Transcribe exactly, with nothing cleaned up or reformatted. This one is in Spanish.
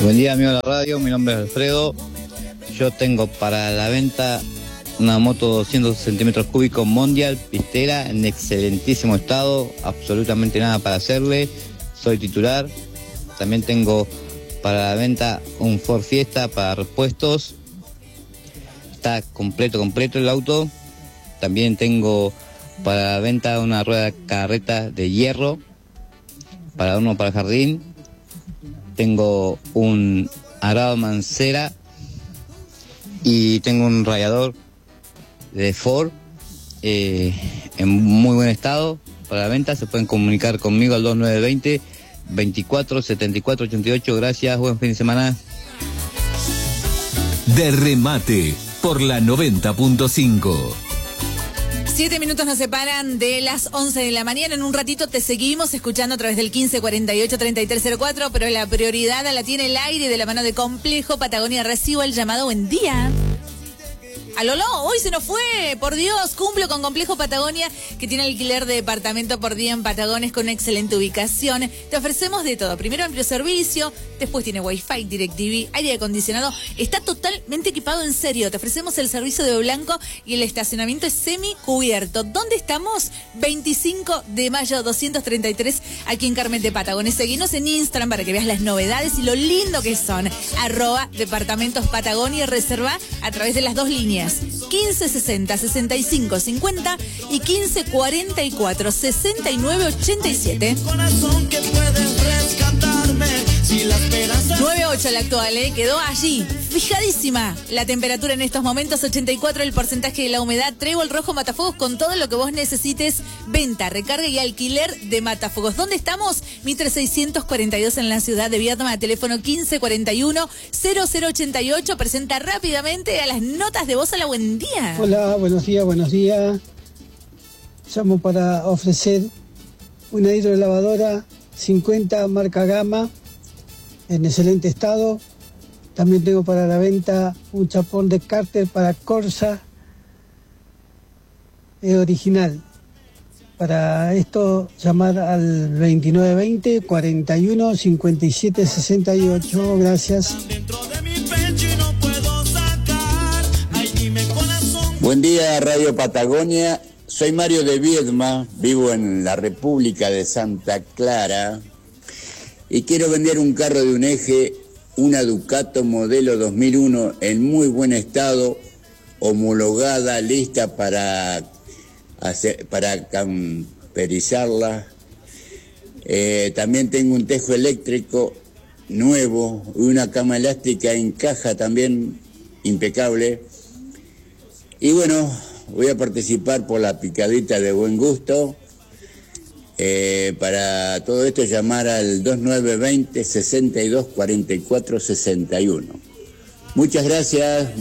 Buen día, amigo de la radio, mi nombre es Alfredo. Yo tengo para la venta una moto doscientos centímetros cúbicos Mondial, pistera, en excelentísimo estado, absolutamente nada para hacerle, soy titular. También tengo para la venta un Ford Fiesta para repuestos, está completo, completo el auto. También tengo para la venta una rueda de carreta de hierro, para uno para el jardín. Tengo un arado mancera y tengo un radiador de Ford eh, en muy buen estado para la venta. Se pueden comunicar conmigo al dos nueve dos cero, veinticuatro setenta y cuatro ochenta y ocho. Gracias, buen fin de semana. De remate por la noventa punto cinco. Siete minutos nos separan de las once de la mañana. En un ratito te seguimos escuchando a través del quince cuarenta y ocho treinta y tres cero cuatro, pero la prioridad la tiene el aire de la mano de Complejo Patagonia. Recibo el llamado. Buen día. Aloló, hoy se nos fue, por Dios, cumplo con Complejo Patagonia, que tiene alquiler de departamento por día en Patagones con una excelente ubicación. Te ofrecemos de todo, primero amplio servicio, después tiene Wi-Fi, DirecTV, aire acondicionado, está totalmente equipado en serio. Te ofrecemos el servicio de blanco y el estacionamiento es semi cubierto. ¿Dónde estamos? veinticinco de mayo doscientos treinta y tres, aquí en Carmen de Patagones. Seguinos en Instagram para que veas las novedades y lo lindo que son. Arroba Departamentos Patagonia, reserva a través de las dos líneas. quince sesenta sesenta y cinco cincuenta y quince cuarenta y cuatro sesenta y nueve ochenta y siete. nueve ocho la actual, ¿eh? Quedó allí, fijadísima. La temperatura en estos momentos, ochenta y cuatro el porcentaje de la humedad. Trébol Rojo Matafuegos con todo lo que vos necesites. Venta, recarga y alquiler de Matafuegos. ¿Dónde estamos? Mitre seiscientos cuarenta y dos en la ciudad de Viedma. Teléfono quince cuarenta y uno cero cero ochenta y ocho. Presenta rápidamente a las notas de voz. Hola, buen día. Hola, buenos días, buenos días. Llamo para ofrecer una hidrolavadora cincuenta marca Gama en excelente estado. También tengo para la venta un chapón de cárter para Corsa eh, original. Para esto llamar al veintinueve veinte cuarenta y uno cincuenta y siete sesenta y ocho. Gracias. Buen día, Radio Patagonia. Soy Mario de Viedma, vivo en la República de Santa Clara y quiero vender un carro de un eje, una Ducato modelo dos mil uno en muy buen estado, homologada, lista para, hacer, para camperizarla. Eh, también tengo un tejo eléctrico nuevo y una cama elástica en caja también impecable. Y bueno, voy a participar por la picadita de buen gusto. Eh, para todo esto llamar al dos nueve dos cero, sesenta y dos cuarenta y cuatro sesenta y uno. Muchas gracias.